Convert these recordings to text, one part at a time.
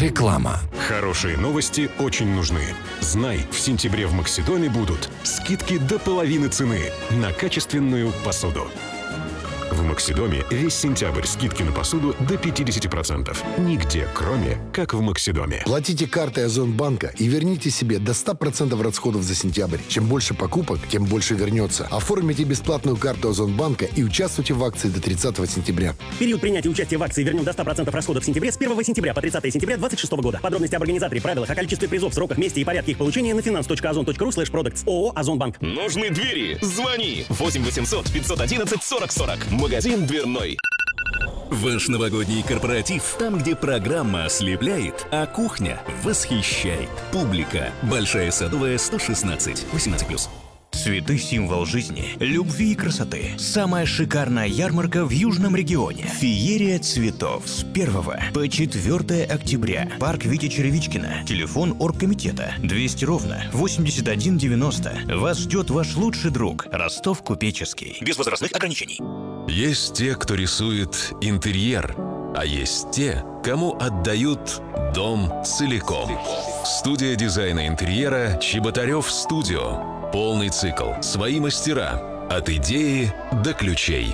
Реклама. Хорошие новости очень нужны. Знай, в сентябре в Максидоме будут скидки до половины цены на качественную посуду. В Максидоме весь сентябрь скидки на посуду до 50%. Нигде, кроме как в Максидоме. Платите картой Озонбанка и верните себе до 100% расходов за сентябрь. Чем больше покупок, тем больше вернется. Оформите бесплатную карту Озонбанка и участвуйте в акции до 30 сентября. Период принятия участия в акции «Вернем до 100% расходов» в сентябре с 1 сентября по 30 сентября 2026 года. Подробности об организаторе, правилах, о количестве призов, сроках, месте и порядке их получения на finance.ozon.ru/products. ООО «Озонбанк». Нужны двери? Звони 8 800 511 40 40. Магазин «Дверной». Ваш новогодний корпоратив, там, где программа ослепляет, а кухня восхищает. Публика. Большая Садовая, 116. 18+. Цветы – символ жизни, любви и красоты. Самая шикарная ярмарка в Южном регионе. Феерия цветов с 1 по 4 октября. Парк Вити Черевичкина. Телефон оргкомитета 200 ровно 81 90. Вас ждет ваш лучший друг. Ростов Купеческий. Без возрастных ограничений. Есть те, кто рисует интерьер, а есть те, кому отдают дом целиком. Студия дизайна интерьера «Чеботарев Студио». Полный цикл. Свои мастера. От идеи до ключей.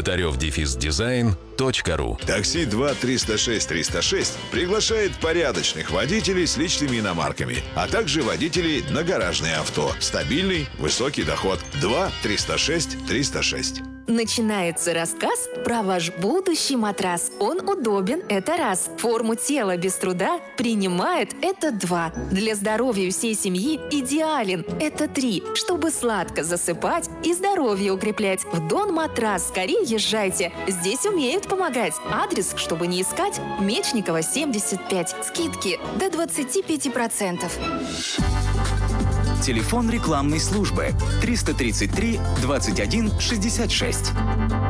Чеботарев-дизайн.ру. Такси 2-306-306 приглашает порядочных водителей с личными иномарками, а также водителей на гаражные авто. Стабильный, высокий доход. 2-306-306. Начинается рассказ про ваш будущий матрас. Он удобен, это раз. Форму тела без труда принимает, это два. Для здоровья всей семьи идеален, это три. Чтобы сладко засыпать и здоровье укреплять, в Дон Матрас скорее езжайте. Здесь умеют помогать. Адрес, чтобы не искать, Мечникова, 75. Скидки до 25%. Телефон рекламной службы 333 21 66.